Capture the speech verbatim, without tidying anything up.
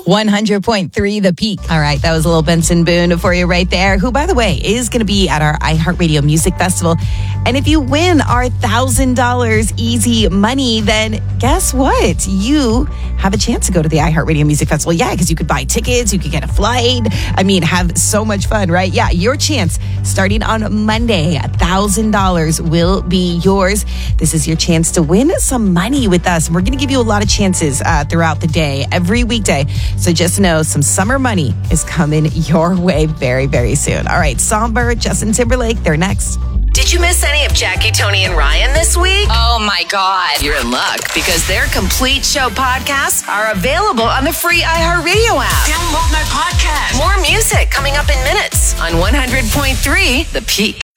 one hundred point three The Peak. All right, that was a little Benson Boone for you right there, who, by the way, is going to be at our iHeartRadio Music Festival. And if you win our one thousand dollars easy money, then guess what? You have a chance to go to the iHeartRadio Music Festival. Yeah, because you could buy tickets, you could get a flight. I mean, have so much fun, right? Yeah, your chance starting on Monday. one thousand dollars will be yours. This is your chance to win some money with us. We're going to give you a lot of chances uh, throughout the day, every weekday. So just know some summer money is coming your way very, very soon. All right, Somber, Justin Timberlake, they're next. Did you miss any of Jackie, Tony, and Ryan this week? Oh my God. You're in luck because their complete show podcasts are available on the free iHeartRadio app. Download my podcast. More music coming up in minutes on one hundred point three The Peak.